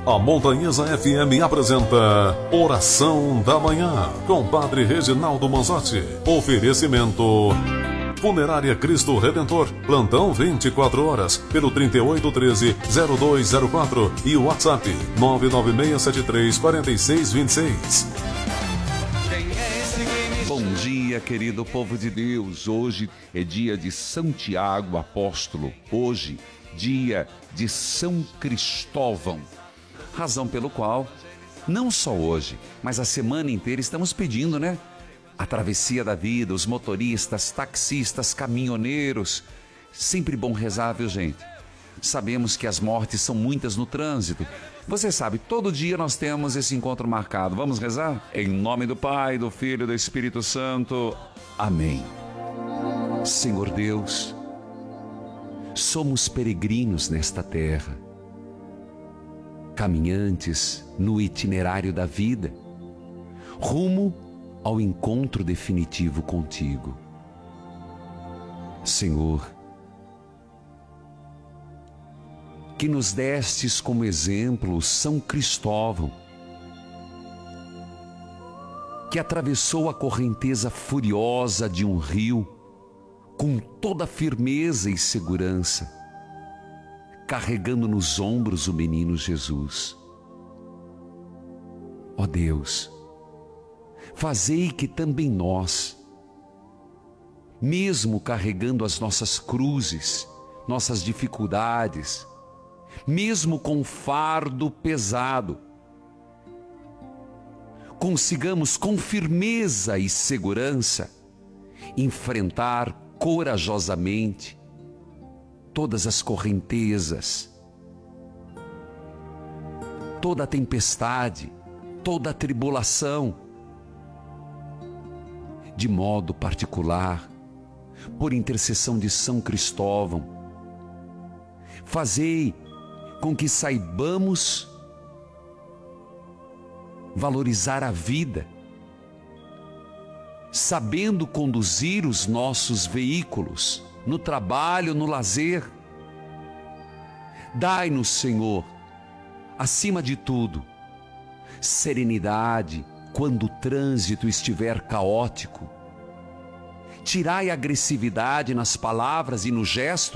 A Montanhesa FM apresenta Oração da Manhã, com Padre Reginaldo Manzotti. Oferecimento Funerária Cristo Redentor, plantão 24 horas, pelo 3813-0204 e o WhatsApp 996734626. Bom dia, querido povo de Deus. Hoje é dia de São Tiago Apóstolo. Hoje, dia de São Cristóvão. Razão pelo qual, não só hoje, mas a semana inteira estamos pedindo, né? A travessia da vida, os motoristas, taxistas, caminhoneiros. Sempre bom rezar, viu, gente? Sabemos que as mortes são muitas no trânsito. Você sabe, todo dia nós temos esse encontro marcado. Vamos rezar? Em nome do Pai, do Filho e do Espírito Santo. Amém. Senhor Deus, somos peregrinos nesta terra, caminhantes no itinerário da vida, rumo ao encontro definitivo contigo. Senhor, que nos destes como exemplo São Cristóvão, que atravessou a correnteza furiosa de um rio com toda firmeza e segurança, carregando nos ombros o menino Jesus. Ó Deus, fazei que também nós, mesmo carregando as nossas cruzes, nossas dificuldades, mesmo com fardo pesado, consigamos com firmeza e segurança enfrentar corajosamente todas as correntezas, toda a tempestade, toda a tribulação. De modo particular, por intercessão de São Cristóvão, fazei com que saibamos valorizar a vida, sabendo conduzir os nossos veículos no trabalho, no lazer. Dai-nos, Senhor, acima de tudo, serenidade quando o trânsito estiver caótico. Tirai a agressividade nas palavras e no gesto